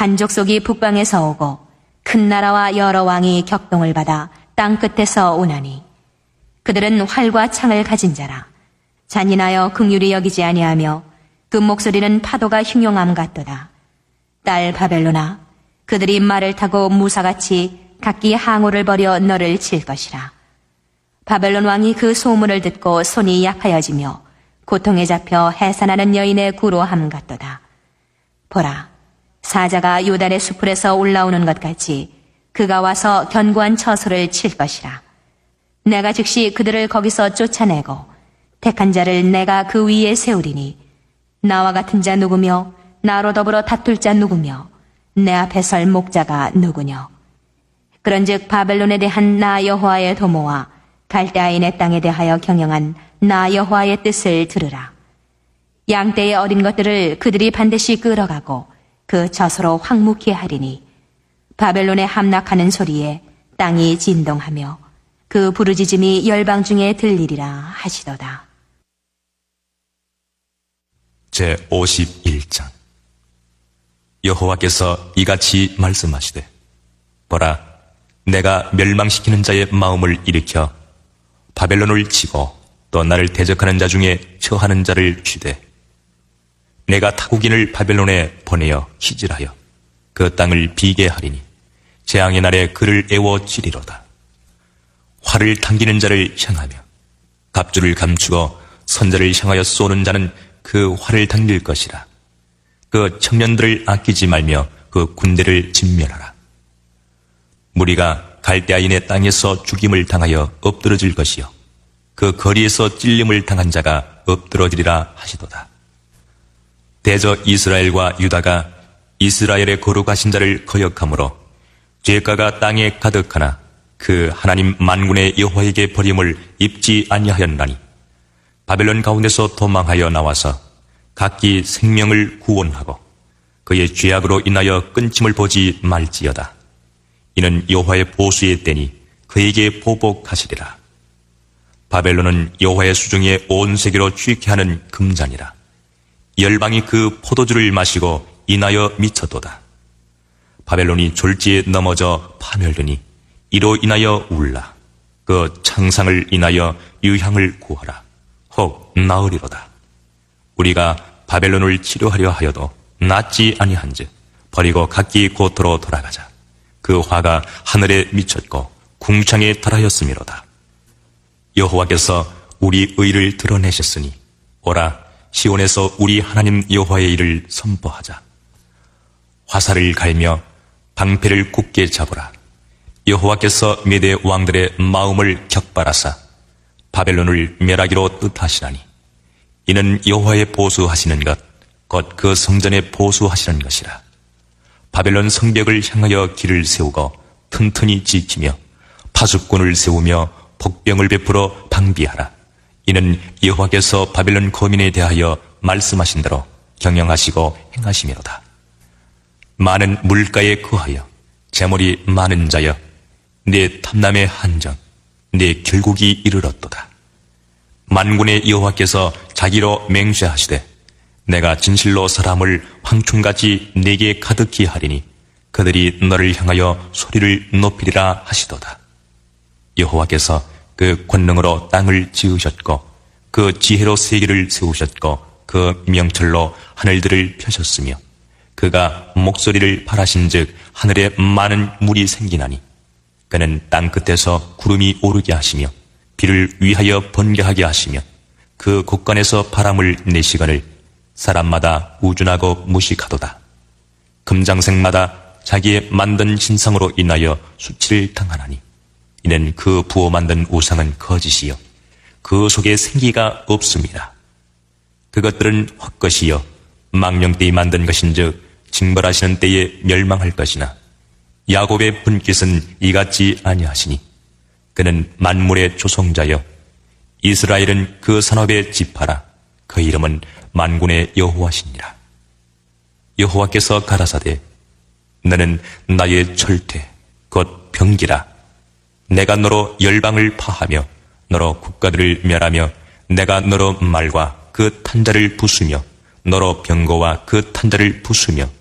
한 족속이 북방에서 오고 큰 나라와 여러 왕이 격동을 받아 땅 끝에서 오나니 그들은 활과 창을 가진 자라. 잔인하여 긍휼히 여기지 아니하며 그 목소리는 파도가 흉용함 같도다. 딸 바벨로나, 그들이 말을 타고 무사같이 각기 항우를 벌여 너를 칠 것이라. 바벨론 왕이 그 소문을 듣고 손이 약하여지며 고통에 잡혀 해산하는 여인의 구로함 같도다. 보라, 사자가 요단의 수풀에서 올라오는 것 같이 그가 와서 견고한 처소를 칠 것이라. 내가 즉시 그들을 거기서 쫓아내고 택한 자를 내가 그 위에 세우리니 나와 같은 자 누구며 나로 더불어 다툴 자 누구며 내 앞에 설 목자가 누구뇨. 그런즉 바벨론에 대한 나 여호와의 도모와 갈대아인의 땅에 대하여 경영한 나 여호와의 뜻을 들으라. 양떼의 어린 것들을 그들이 반드시 끌어가고 그 처소로 황무케 하리니 바벨론에 함락하는 소리에 땅이 진동하며 그 부르짖음이 열방 중에 들리리라 하시도다. 제51장. 여호와께서 이같이 말씀하시되, 보라, 내가 멸망시키는 자의 마음을 일으켜 바벨론을 치고 또 나를 대적하는 자 중에 처하는 자를 쥐되 내가 타국인을 바벨론에 보내어 희질하여 그 땅을 비게 하리니 재앙의 날에 그를 애워치리로다. 활을 당기는 자를 향하며 갑주를 감추고 선자를 향하여 쏘는 자는 그 활을 당길 것이라. 그 청년들을 아끼지 말며 그 군대를 진멸하라. 무리가 갈대아인의 땅에서 죽임을 당하여 엎드러질 것이요 그 거리에서 찔림을 당한 자가 엎드러지리라 하시도다. 대저 이스라엘과 유다가 이스라엘의 거룩하신 자를 거역함으로 죄가가 땅에 가득하나 그 하나님 만군의 여호와에게 버림을 입지 아니하였나니 바벨론 가운데서 도망하여 나와서 각기 생명을 구원하고 그의 죄악으로 인하여 끊침을 보지 말지어다. 이는 여호와의 보수의 때니 그에게 보복하시리라. 바벨론은 여호와의 수중에 온 세계로 취케 하는 금잔이라. 열방이 그 포도주를 마시고 인하여 미쳤도다. 바벨론이 졸지에 넘어져 파멸되니 이로 인하여 울라. 그 창상을 인하여 유향을 구하라. 혹 나으리로다. 우리가 바벨론을 치료하려 하여도 낫지 아니한즉 버리고 각기 고토로 돌아가자. 그 화가 하늘에 미쳤고 궁창에 달하였음이로다. 여호와께서 우리 의를 드러내셨으니 오라, 시온에서 우리 하나님 여호와의 일을 선포하자. 화살을 갈며 방패를 굳게 잡으라. 여호와께서 메대 왕들의 마음을 격발하사 바벨론을 멸하기로 뜻하시나니 이는 여호와의 보수하시는 것, 곧 그 성전에 보수하시는 것이라. 바벨론 성벽을 향하여 길을 세우고 튼튼히 지키며 파수꾼을 세우며 복병을 베풀어 방비하라. 이는 여호와께서 바벨론 거민에 대하여 말씀하신 대로 경영하시고 행하심이로다. 많은 물가에 거하여 재물이 많은 자여, 내 탐남의 한정, 내 결국이 이르렀도다. 만군의 여호와께서 자기로 맹세하시되 내가 진실로 사람을 황충같이 내게 가득히 하리니 그들이 너를 향하여 소리를 높이리라 하시도다. 여호와께서 그 권능으로 땅을 지으셨고 그 지혜로 세계를 세우셨고 그 명철로 하늘들을 펴셨으며 그가 목소리를 발하신즉 하늘에 많은 물이 생기나니 그는 땅 끝에서 구름이 오르게 하시며 비를 위하여 번개하게 하시며 그 곳간에서 바람을 내시거늘 사람마다 우준하고 무식하도다. 금장색마다 자기의 만든 신상으로 인하여 수치를 당하나니 이는 그 부어 만든 우상은 거짓이요 그 속에 생기가 없습니다. 그것들은 헛것이요 망령되이 만든 것인즉 징벌하시는 때에 멸망할 것이나 야곱의 분깃은 이같지 아니하시니 그는 만물의 조성자여 이스라엘은 그 산업의 지파라. 그 이름은 만군의 여호와시니라. 여호와께서 가라사대 너는 나의 철퇴 곧 병기라. 내가 너로 열방을 파하며 너로 국가들을 멸하며 내가 너로 말과 그 탄자를 부수며 너로 병거와 그 탄자를 부수며